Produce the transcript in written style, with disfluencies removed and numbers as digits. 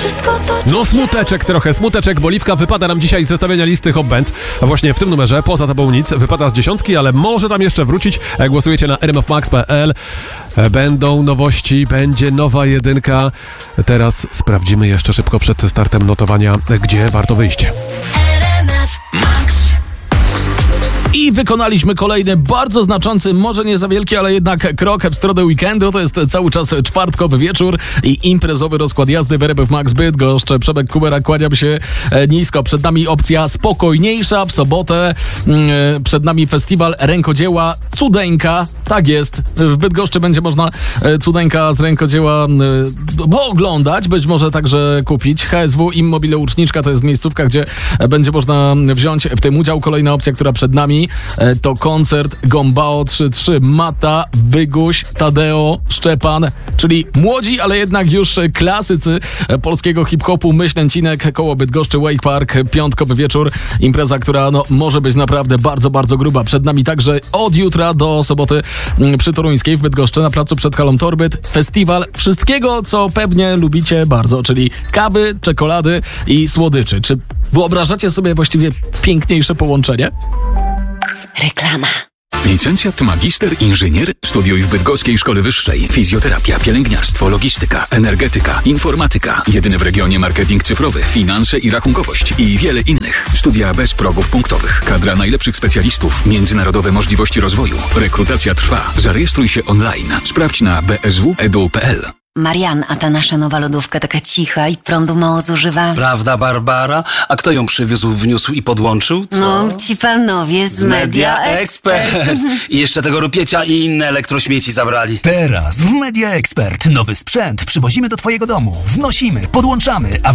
No smuteczek trochę, bo Liwka wypada nam dzisiaj z zestawienia listy Hot Bands. A właśnie w tym numerze, poza tobą nic, wypada z 10, ale może tam jeszcze wrócić. Jak głosujecie na rmfmax.pl, będą nowości, będzie nowa jedynka. Teraz sprawdzimy jeszcze szybko przed startem notowania, gdzie warto wyjść. I wykonaliśmy kolejny bardzo znaczący, może nie za wielki, ale jednak krok w stronę weekendu. To jest cały czas czwartkowy wieczór i imprezowy rozkład jazdy w RMF Max Bydgoszcz. Przemek Kubera, kłaniam się nisko. Przed nami opcja spokojniejsza w sobotę. Przed nami festiwal rękodzieła Cudeńka. Tak jest. W Bydgoszczy będzie można Cudeńka z rękodzieła pooglądać, być może także kupić. HSW Immobile Łuczniczka to jest miejscówka, gdzie będzie można wziąć w tym udział. Kolejna opcja, która przed nami, to koncert Gombao 3-3. Mata, Wyguś, Tadeo, Szczepan, czyli młodzi, ale jednak już klasycy polskiego hip-hopu. Myślęcinek koło Bydgoszczy Wake Park, piątkowy wieczór. Impreza, która może być naprawdę bardzo, bardzo gruba. Przed nami także od jutra do soboty przy Toruńskiej w Bydgoszczy na placu przed halą Torbyt. Festiwal wszystkiego, co pewnie lubicie bardzo, czyli kawy, czekolady i słodyczy. Czy wyobrażacie sobie właściwie piękniejsze połączenie? Reklama. Licencjat, magister, inżynier, studiuj w Bydgoskiej Szkole Wyższej. Fizjoterapia, pielęgniarstwo, logistyka, energetyka, informatyka, jedyny w regionie marketing cyfrowy, finanse i rachunkowość i wiele innych. Studia bez progów punktowych. Kadra najlepszych specjalistów, międzynarodowe możliwości rozwoju. Rekrutacja trwa. Zarejestruj się online. Sprawdź na bsw.edu.pl. Marian, a ta nasza nowa lodówka taka cicha i prądu mało zużywa. Prawda, Barbara? A kto ją przywiózł, wniósł i podłączył? Co? No, ci panowie z Media Expert. I jeszcze tego rupiecia i inne elektrośmieci zabrali. Teraz w Media Expert nowy sprzęt przywozimy do twojego domu, wnosimy, podłączamy, a